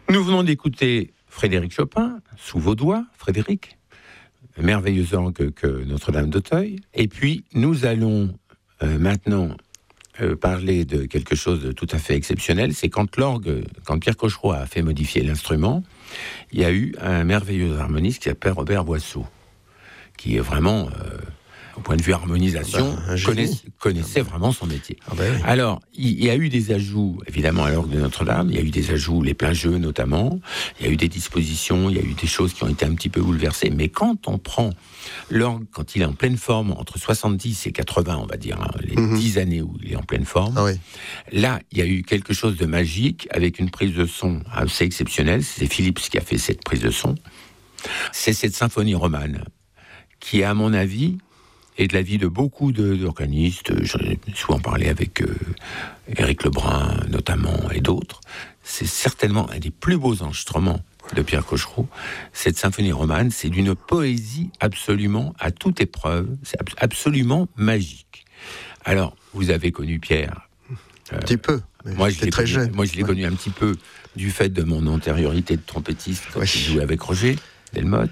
Nous venons d'écouter Frédéric Chopin, Sous vos doigts, Frédéric, merveilleux orgue que Notre-Dame d'Auteuil. Et puis, nous allons maintenant parler de quelque chose de tout à fait exceptionnel. C'est quand Pierre Cochereau a fait modifier l'instrument, il y a eu un merveilleux harmoniste qui s'appelle Robert Boisseau, qui est vraiment... au point de vue harmonisation, connaissait vraiment son métier. Oui. Alors, il y a eu des ajouts, évidemment, à l'orgue de Notre-Dame. Il y a eu des ajouts, les pleins jeux notamment. Il y a eu des dispositions, il y a eu des choses qui ont été un petit peu bouleversées. Mais quand on prend l'orgue, quand il est en pleine forme, entre 70 et 80, on va dire, les 10 années où il est en pleine forme, là, il y a eu quelque chose de magique avec une prise de son assez exceptionnelle. C'est Philips qui a fait cette prise de son. C'est cette symphonie romane qui, à mon avis... et de l'avis de beaucoup d'organistes, j'en ai souvent parlé avec Éric Lebrun notamment et d'autres, c'est certainement un des plus beaux enregistrements de Pierre Cochereau. Cette symphonie romane, c'est d'une poésie absolument à toute épreuve, c'est absolument magique. Alors, vous avez connu Pierre. Un petit peu. Moi, je l'ai très jeune. Moi, je l'ai connu un petit peu du fait de mon antériorité de trompettiste quand je jouais avec Roger Delmotte.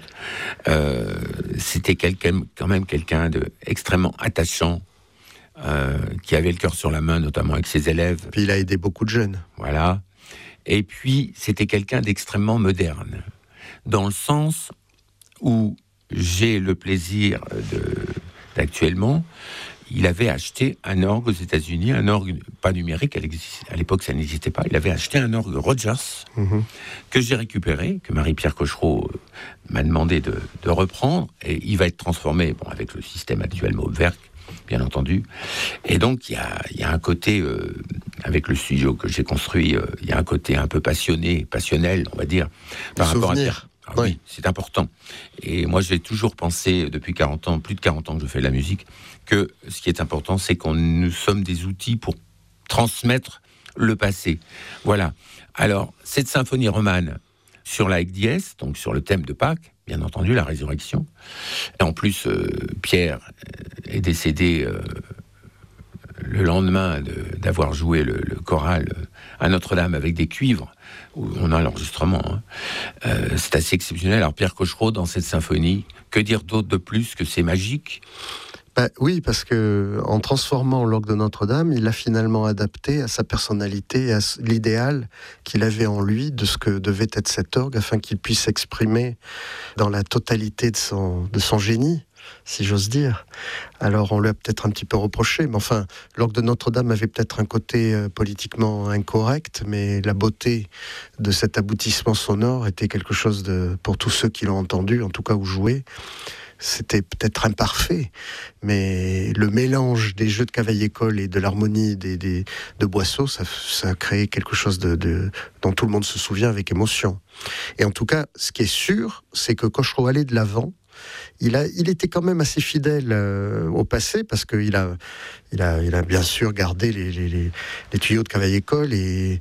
C'était quand même quelqu'un d'extrêmement attachant, qui avait le cœur sur la main, notamment avec ses élèves. Puis il a aidé beaucoup de jeunes. Voilà. Et puis, c'était quelqu'un d'extrêmement moderne, dans le sens où j'ai le plaisir d'actuellement... Il avait acheté un orgue aux États-Unis, un orgue pas numérique, à l'époque ça n'existait pas. Il avait acheté un orgue Rogers que j'ai récupéré, que Marie-Pierre Cochereau m'a demandé de reprendre, et il va être transformé, avec le système actuel Moog-Werk, bien entendu. Et donc il y a un côté, avec le studio que j'ai construit, il y a un côté un peu passionnel, on va dire, par rapport à Pierre. Oui, c'est important. Et moi, j'ai toujours pensé, depuis 40 ans, plus de 40 ans que je fais de la musique, que ce qui est important, c'est qu'on nous sommes des outils pour transmettre le passé. Voilà. Alors, cette symphonie romane sur la Ec dièse, donc sur le thème de Pâques, bien entendu, la résurrection. Et en plus, Pierre est décédé le lendemain d'avoir joué le choral à Notre-Dame avec des cuivres, où on a l'enregistrement. C'est assez exceptionnel. Alors Pierre Cochereau, dans cette symphonie, que dire d'autre de plus que c'est magique ? Oui, parce que en transformant l'orgue de Notre-Dame, il a finalement adapté à sa personnalité, à l'idéal qu'il avait en lui de ce que devait être cet orgue, afin qu'il puisse s'exprimer dans la totalité de son génie, si j'ose dire. Alors on lui a peut-être un petit peu reproché, mais enfin, l'orgue de Notre-Dame avait peut-être un côté politiquement incorrect, mais la beauté de cet aboutissement sonore était quelque chose pour tous ceux qui l'ont entendu, en tout cas ou joué. C'était peut-être imparfait, mais le mélange des jeux de Cavaillé-Coll et de l'harmonie de Boisseau, ça a créé quelque chose dont tout le monde se souvient avec émotion. Et en tout cas, ce qui est sûr, c'est que Cochereau allait de l'avant. Il était quand même assez fidèle au passé, parce qu'il a bien sûr gardé les tuyaux de Cavaillé-Coll et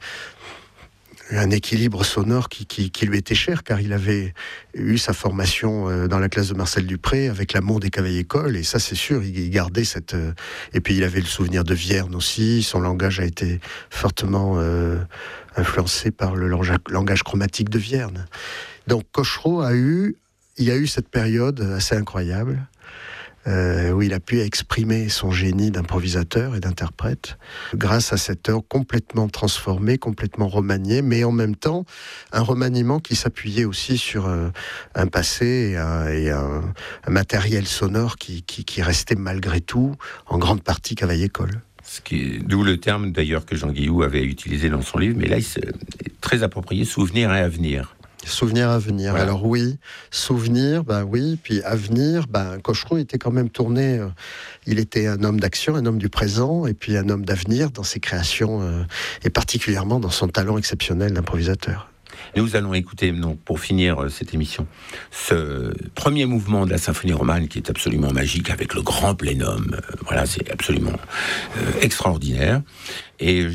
un équilibre sonore qui lui était cher, car il avait eu sa formation dans la classe de Marcel Dupré avec l'amour des Cavaillé-Coll, et ça c'est sûr, il gardait cette... Et puis il avait le souvenir de Vierne aussi, son langage a été fortement influencé par le langage chromatique de Vierne. Donc Cochereau il y a eu cette période assez incroyable, où il a pu exprimer son génie d'improvisateur et d'interprète grâce à cette œuvre complètement transformée, complètement remaniée, mais en même temps un remaniement qui s'appuyait aussi sur un passé et un matériel sonore qui restait malgré tout en grande partie Cavaillé-Coll. D'où le terme d'ailleurs que Jean Guillou avait utilisé dans son livre, mais là il est très approprié, souvenir et avenir. Souvenir, avenir. Voilà. Alors oui, souvenir, oui, puis avenir, Cochereau était quand même tourné, il était un homme d'action, un homme du présent, et puis un homme d'avenir dans ses créations, et particulièrement dans son talent exceptionnel d'improvisateur. Nous allons écouter, donc, pour finir cette émission, ce premier mouvement de la symphonie romane qui est absolument magique, avec le grand plénum. Voilà, c'est absolument extraordinaire. Et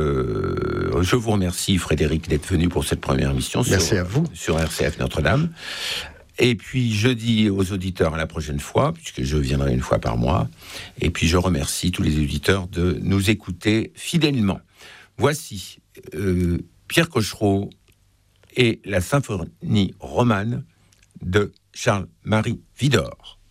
je vous remercie, Frédéric, d'être venu pour cette première émission Merci à vous. Sur RCF Notre-Dame. Et puis, je dis aux auditeurs à la prochaine fois, puisque je viendrai une fois par mois. Et puis, je remercie tous les auditeurs de nous écouter fidèlement. Voici Pierre Cochereau et la symphonie romane de Charles-Marie Widor.